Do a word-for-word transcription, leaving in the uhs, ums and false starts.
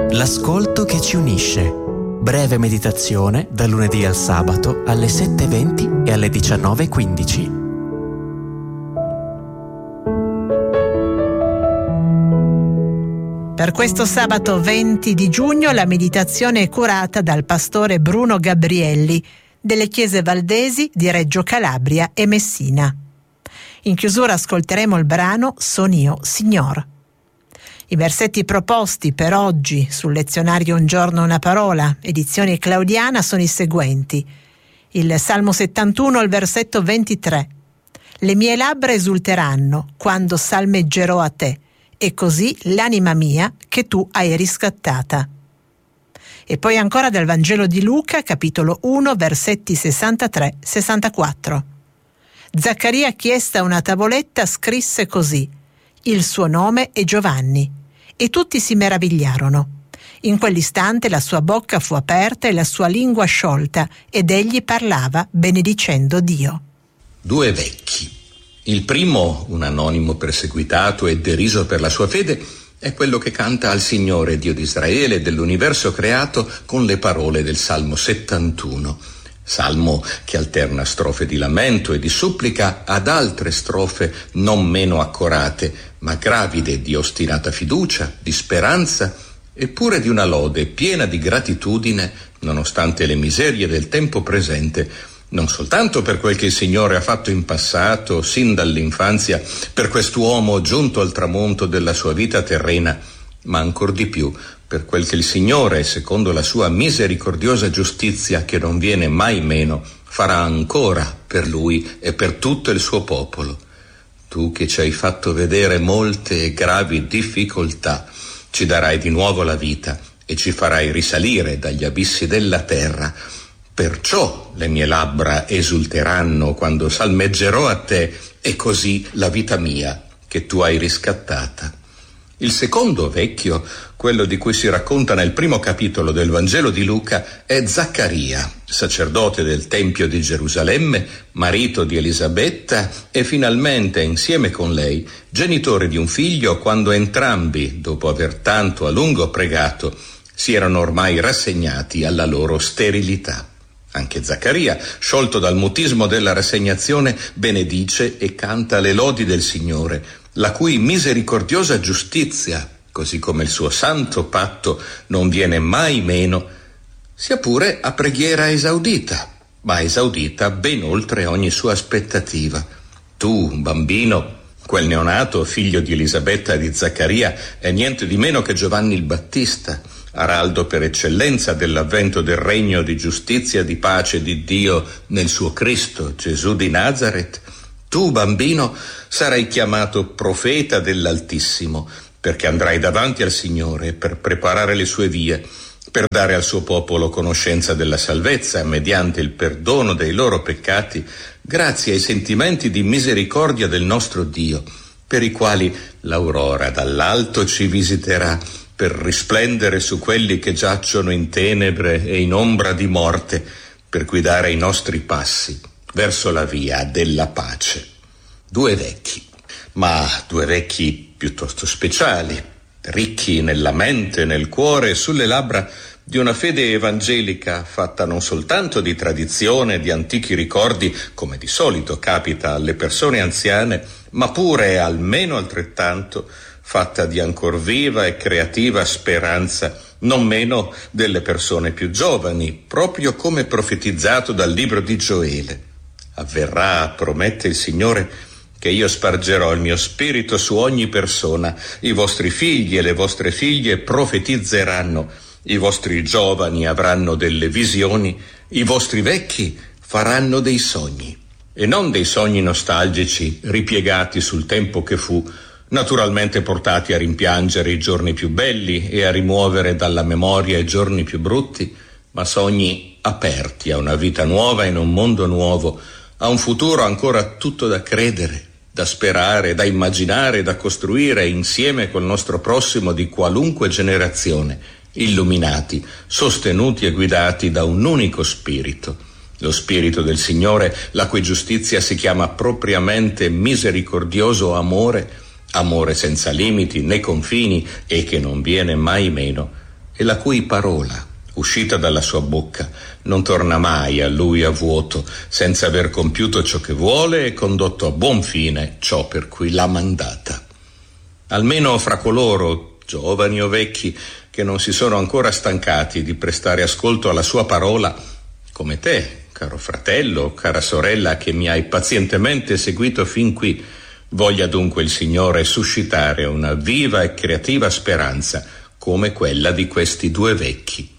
L'ascolto che ci unisce. Breve meditazione dal lunedì al sabato alle sette e venti e alle diciannove e quindici. Per questo sabato venti di giugno la meditazione è curata dal pastore Bruno Gabrielli delle chiese valdesi di Reggio Calabria e Messina. In chiusura ascolteremo il brano Son io, Signor. I versetti proposti per oggi sul lezionario Un giorno una parola, edizione claudiana, sono i seguenti. Il Salmo settantuno, il versetto ventitré. Le mie labbra esulteranno quando salmeggerò a te, e così l'anima mia che tu hai riscattata. E poi ancora dal Vangelo di Luca, capitolo uno, versetti sessantatré sessantaquattro. Zaccaria, chiesta una tavoletta, scrisse così: il suo nome è Giovanni. E tutti si meravigliarono. In quell'istante la sua bocca fu aperta e la sua lingua sciolta, ed egli parlava benedicendo Dio. Due vecchi. Il primo, un anonimo perseguitato e deriso per la sua fede, è quello che canta al Signore Dio di Israele e dell'universo creato con le parole del Salmo settantuno. Salmo che alterna strofe di lamento e di supplica ad altre strofe non meno accorate, ma gravide di ostinata fiducia, di speranza e pure di una lode piena di gratitudine, nonostante le miserie del tempo presente, non soltanto per quel che il Signore ha fatto in passato, sin dall'infanzia, per quest'uomo giunto al tramonto della sua vita terrena, ma ancor di più per quel che il Signore, secondo la sua misericordiosa giustizia che non viene mai meno, farà ancora per lui e per tutto il suo popolo. Tu che ci hai fatto vedere molte e gravi difficoltà, ci darai di nuovo la vita e ci farai risalire dagli abissi della terra. Perciò le mie labbra esulteranno quando salmeggerò a te, e così la vita mia che tu hai riscattata. Il secondo vecchio, quello di cui si racconta nel primo capitolo del Vangelo di Luca, è Zaccaria, sacerdote del Tempio di Gerusalemme, marito di Elisabetta e finalmente, insieme con lei, genitore di un figlio quando entrambi, dopo aver tanto a lungo pregato, si erano ormai rassegnati alla loro sterilità. Anche Zaccaria, sciolto dal mutismo della rassegnazione, benedice e canta le lodi del Signore, la cui misericordiosa giustizia, così come il suo santo patto, non viene mai meno, sia pure a preghiera esaudita, ma esaudita ben oltre ogni sua aspettativa. Tu, bambino, quel neonato, figlio di Elisabetta e di Zaccaria, è niente di meno che Giovanni il Battista, araldo per eccellenza dell'avvento del regno di giustizia e di pace di Dio nel suo Cristo, Gesù di Nazaret. Tu, bambino, sarai chiamato profeta dell'Altissimo, perché andrai davanti al Signore per preparare le sue vie, per dare al suo popolo conoscenza della salvezza mediante il perdono dei loro peccati, grazie ai sentimenti di misericordia del nostro Dio, per i quali l'aurora dall'alto ci visiterà, per risplendere su quelli che giacciono in tenebre e in ombra di morte, per guidare i nostri passi verso la via della pace. Due vecchi, ma due vecchi piuttosto speciali, ricchi nella mente e nel cuore e sulle labbra di una fede evangelica fatta non soltanto di tradizione, di antichi ricordi, come di solito capita alle persone anziane, ma pure, almeno altrettanto, fatta di ancor viva e creativa speranza, non meno delle persone più giovani, proprio come profetizzato dal libro di Gioele. Avverrà, promette il Signore, che io spargerò il mio spirito su ogni persona, i vostri figli e le vostre figlie profetizzeranno, i vostri giovani avranno delle visioni, i vostri vecchi faranno dei sogni, e non dei sogni nostalgici ripiegati sul tempo che fu, naturalmente portati a rimpiangere i giorni più belli e a rimuovere dalla memoria i giorni più brutti, ma sogni aperti a una vita nuova in un mondo nuovo, a un futuro ancora tutto da credere, da sperare, da immaginare, da costruire insieme col nostro prossimo di qualunque generazione, illuminati, sostenuti e guidati da un unico spirito, lo spirito del Signore, la cui giustizia si chiama propriamente misericordioso amore, amore senza limiti né confini e che non viene mai meno, e la cui parola, uscita dalla sua bocca, non torna mai a lui a vuoto, senza aver compiuto ciò che vuole e condotto a buon fine ciò per cui l'ha mandata. Almeno fra coloro, giovani o vecchi, che non si sono ancora stancati di prestare ascolto alla sua parola, come te, caro fratello, cara sorella, che mi hai pazientemente seguito fin qui, voglia dunque il Signore suscitare una viva e creativa speranza come quella di questi due vecchi.